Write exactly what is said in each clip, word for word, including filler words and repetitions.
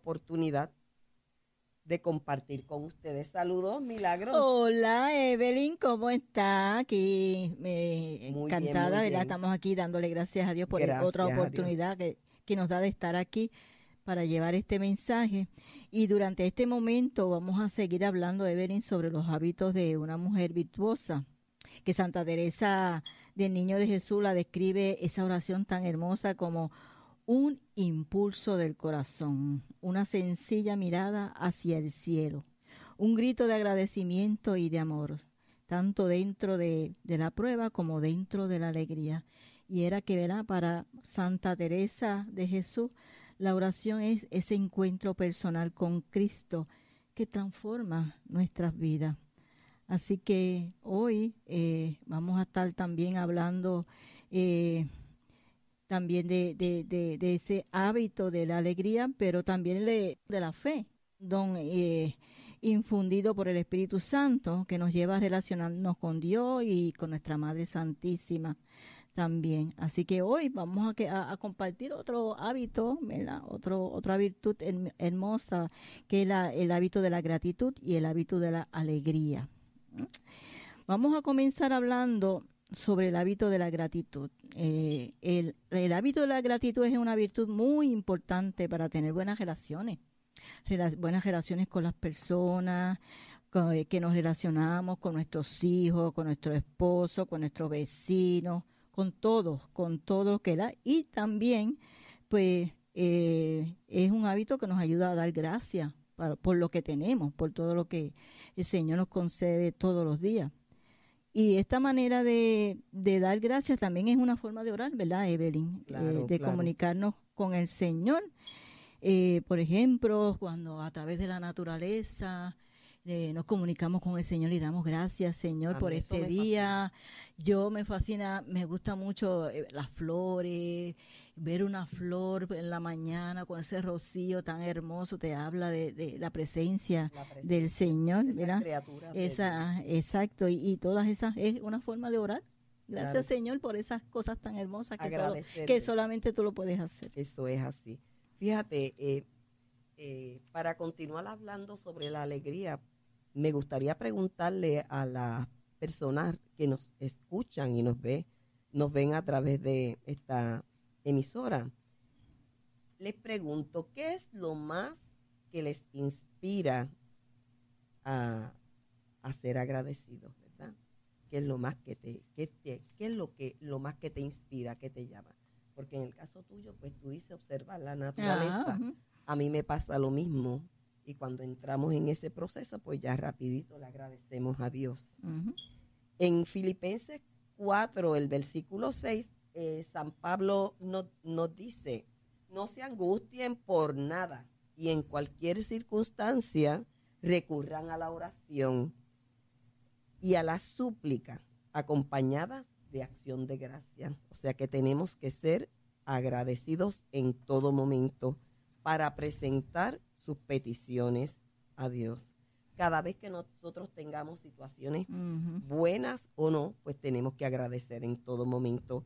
oportunidad de compartir con ustedes. Saludos, Milagros. Hola, Evelyn, ¿cómo está? Aquí, me Muy bien, encantada, muy ¿verdad? bien. Estamos aquí dándole gracias a Dios por e- otra Gracias a Dios. oportunidad que, que nos da de estar aquí para llevar este mensaje. Y durante este momento vamos a seguir hablando, Evelyn, sobre los hábitos de una mujer virtuosa, que Santa Teresa del Niño de Jesús la describe esa oración tan hermosa como un impulso del corazón, una sencilla mirada hacia el cielo, un grito de agradecimiento y de amor, tanto dentro de, de la prueba como dentro de la alegría. Y era que, verá, para Santa Teresa de Jesús, la oración es ese encuentro personal con Cristo que transforma nuestras vidas. Así que hoy eh, vamos a estar también hablando eh, también de, de, de, de ese hábito de la alegría, pero también de, de la fe, don eh, infundido por el Espíritu Santo, que nos lleva a relacionarnos con Dios y con nuestra Madre Santísima también. Así que hoy vamos a, que, a, a compartir otro hábito, ¿verdad? Otro, otra virtud her- hermosa, que es la, el hábito de la gratitud y el hábito de la alegría. ¿Mm? Vamos a comenzar hablando sobre el hábito de la gratitud. Eh, el, el hábito de la gratitud es una virtud muy importante para tener buenas relaciones, rela- buenas relaciones con las personas, con, eh, que nos relacionamos con nuestros hijos, con nuestro esposo, con nuestros vecinos, con todos, con todo lo que da. Y también, pues, eh, es un hábito que nos ayuda a dar gracias para- por lo que tenemos, por todo lo que el Señor nos concede todos los días. Y esta manera de, de dar gracias también es una forma de orar, ¿verdad, Evelyn? Eh, Claro, de claro. comunicarnos con el Señor. Eh, por ejemplo, cuando a través de la naturaleza eh, nos comunicamos con el Señor y damos gracias, Señor, A por mí eso este me fascina. día. Yo me fascina, me gusta mucho eh, las flores, ver una flor en la mañana con ese rocío tan hermoso, te habla de, de la presencia La del presencia Señor, de esas ¿verdad? criaturas de Dios. Esa, exacto, y, y todas esas es una forma de orar. Claro, Gracias, Señor, por esas cosas tan hermosas que solo que agradecerle. solamente tú lo puedes hacer. Eso es así. Fíjate, eh, eh, para continuar hablando sobre la alegría, me gustaría preguntarle a las personas que nos escuchan y nos ve, nos ven a través de esta emisora. Les pregunto, ¿qué es lo más que les inspira a, a ser agradecidos, verdad? ¿Qué es lo más que te, qué te, qué es lo que, lo más que te inspira, que te llama? Porque en el caso tuyo, pues tú dices observar la Ah, naturaleza. ujú. A mí me pasa lo mismo. Y cuando entramos en ese proceso, pues ya rapidito le agradecemos a Dios. Ujú. En Filipenses cuatro, el versículo seis, eh, San Pablo nos, nos dice, no se angustien por nada y en cualquier circunstancia recurran a la oración y a la súplica acompañada de acción de gracia. O sea que tenemos que ser agradecidos en todo momento para presentar sus peticiones a Dios. Cada vez que nosotros tengamos situaciones Ujú. buenas o no, pues tenemos que agradecer en todo momento.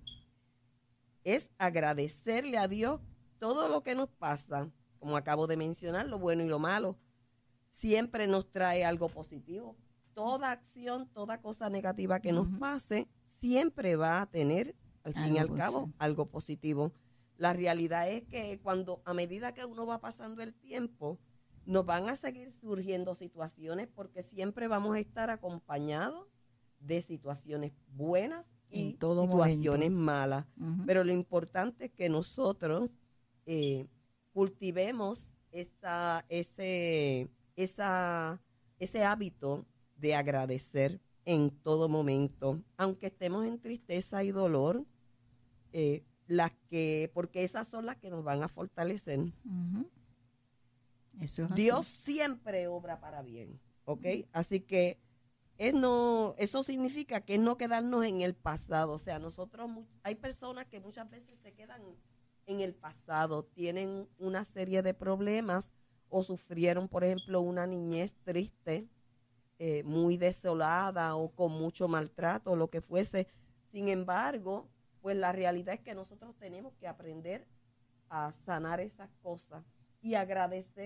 Es agradecerle a Dios todo lo que nos pasa, como acabo de mencionar, lo bueno y lo malo, siempre nos trae algo positivo. Toda acción, toda cosa negativa que nos Ujú. pase, siempre va a tener, al fin y Algo al por cabo, ser. algo positivo. La realidad es que cuando, a medida que uno va pasando el tiempo, nos van a seguir surgiendo situaciones porque siempre vamos a estar acompañados de situaciones buenas En y todo momento. situaciones malas. Ujú. Pero lo importante es que nosotros eh, cultivemos esa, ese, esa, ese hábito de agradecer en todo momento, aunque estemos en tristeza y dolor, eh, las que, porque esas son las que nos van a fortalecer. Ujú. Eso es así. Dios siempre obra para bien, ¿ok? Así que es no, eso significa que es no quedarnos en el pasado. O sea, nosotros, hay personas que muchas veces se quedan en el pasado, tienen una serie de problemas o sufrieron, por ejemplo, una niñez triste, eh, muy desolada o con mucho maltrato, lo que fuese. Sin embargo, pues la realidad es que nosotros tenemos que aprender a sanar esas cosas y agradecer